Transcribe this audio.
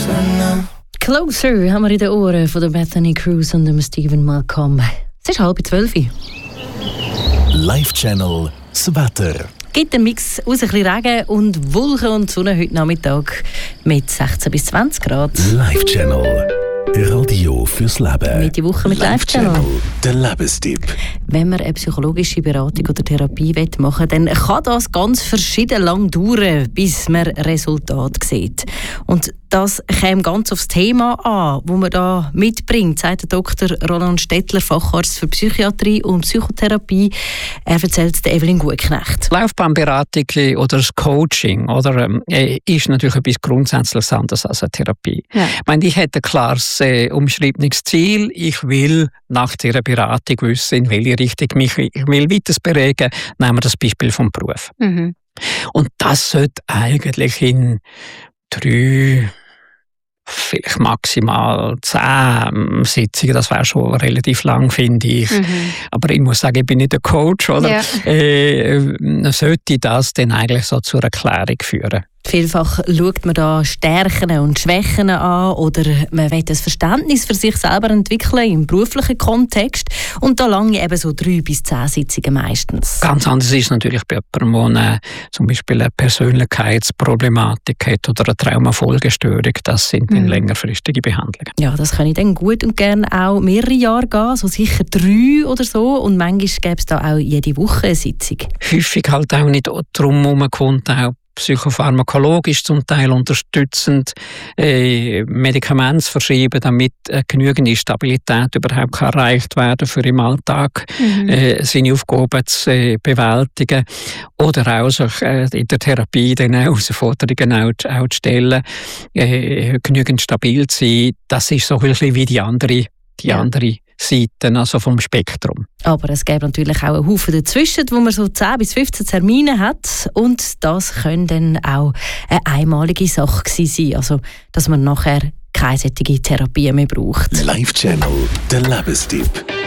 Closer haben wir in den Ohren von der Bethany Cruz und dem Stephen Malcolm. Es ist 11:30. Live-Channel das Wetter. Gibt einen Mix aus ein bisschen Regen und Wolken und Sonne heute Nachmittag mit 16 bis 20 Grad. Live-Channel. Radio fürs Leben. Mit die Woche mit Live-Channel. Der Lebenstipp. Wenn man eine psychologische Beratung oder Therapie machen will, dann kann das ganz verschieden lang dauern, bis man Resultat sieht. Und das käme ganz aufs Thema an, das man da mitbringt, sagt der Dr. Roland Stettler, Facharzt für Psychiatrie und Psychotherapie. Er erzählt der Evelyn Gutknecht. Laufbahnberatung oder das Coaching ist natürlich etwas grundsätzlich anderes als eine Therapie. Ja. Ich meine, ich hätte ein klares umschriebenes Ziel. Ich will nach dieser Beratung wissen, in welche Richtung ich will weiter bewegen. Nehmen wir das Beispiel vom Beruf. Mhm. Und das sollte eigentlich in 3, vielleicht maximal 10 Sitzungen, das wäre schon relativ lang, finde ich. Mhm. Aber ich muss sagen, ich bin nicht der Coach, oder? Ja. Sollte das dann eigentlich so zur Erklärung führen? Vielfach schaut man da Stärken und Schwächen an oder man will ein Verständnis für sich selber entwickeln im beruflichen Kontext und da lange eben so 3 bis 10 Sitzungen meistens. Ganz anders ist es natürlich bei jemandem, der zum Beispiel eine Persönlichkeitsproblematik hat oder eine Traumafolgestörung. Das sind dann längerfristige Behandlungen. Ja, das kann ich dann gut und gerne auch mehrere Jahre gehen, so sicher 3 oder so und manchmal gäbe es da auch jede Woche eine Sitzung. Häufig halt auch nicht drum herum kommt auch psychopharmakologisch zum Teil unterstützend Medikamente verschreiben, damit genügend Stabilität überhaupt erreicht werden für im Alltag seine Aufgaben zu bewältigen oder auch sich in der Therapie den Herausforderungen auch zu stellen, genügend stabil zu sein. Das ist so ein bisschen wie die andere Seiten, also vom Spektrum. Aber es gibt natürlich auch einen Haufen dazwischen, wo man so 10 bis 15 Termine hat und das können dann auch eine einmalige Sache sein, also dass man nachher keine solche Therapie mehr braucht. Live-Channel, der Lebenstipp.